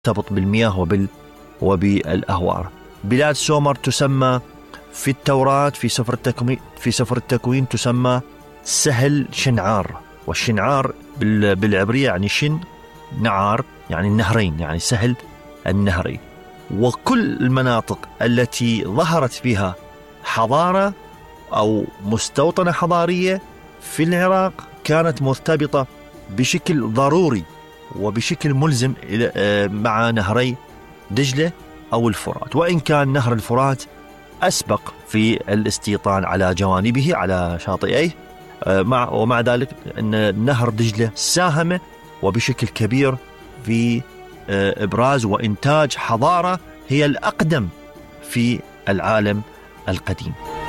مرتبط بالمياه وبالأهوار. بلاد سومر تسمى في التوراة في سفر التكوين تسمى سهل شنعار، والشنعار بالعبرية يعني شن نعار، يعني النهرين، يعني سهل النهرين. وكل المناطق التي ظهرت فيها حضارة أو مستوطنة حضارية في العراق كانت مرتبطة بشكل ضروري وبشكل ملزم مع نهري دجلة أو الفرات، وإن كان نهر الفرات أسبق في الاستيطان على جوانبه على شاطئيه، ومع ذلك أن نهر دجلة ساهم وبشكل كبير في إبراز وإنتاج حضارة هي الأقدم في العالم القديم.